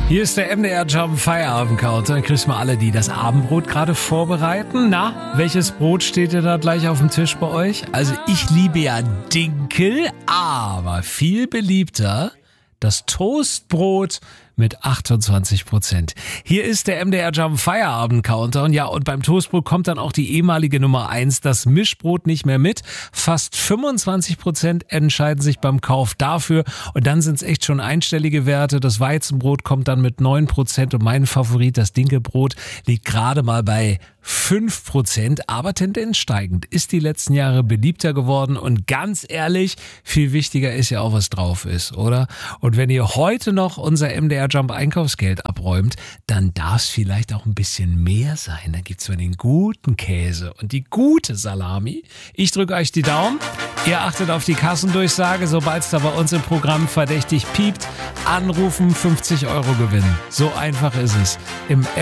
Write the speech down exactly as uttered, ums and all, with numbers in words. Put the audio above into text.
Hier ist der M D R Jump Feierabend-Counter. Grüß mal alle, die das Abendbrot gerade vorbereiten. Na, welches Brot steht denn da gleich auf dem Tisch bei euch? Also ich liebe ja Dinkel, aber viel beliebter das Toastbrot mit achtundzwanzig Prozent. Hier ist der M D R Jump Feierabend-Counter. Und ja, und beim Toastbrot kommt dann auch die ehemalige Nummer eins, das Mischbrot, nicht mehr mit. Fast fünfundzwanzig Prozent entscheiden sich beim Kauf dafür. Und dann sind es echt schon einstellige Werte. Das Weizenbrot kommt dann mit neun Prozent. Und mein Favorit, das Dinkelbrot, liegt gerade mal bei fünf Prozent. Aber Tendenz steigend. Ist die letzten Jahre beliebter geworden. Und ganz ehrlich, viel wichtiger ist ja auch, was drauf ist, oder? Und wenn ihr heute noch unser M D R Jump Einkaufsgeld abräumt, dann darf es vielleicht auch ein bisschen mehr sein. Dann gibt's mal den guten Käse und die gute Salami. Ich drücke euch die Daumen. Ihr achtet auf die Kassendurchsage. Sobald es da bei uns im Programm verdächtig piept, anrufen, fünfzig Euro gewinnen. So einfach ist es. Im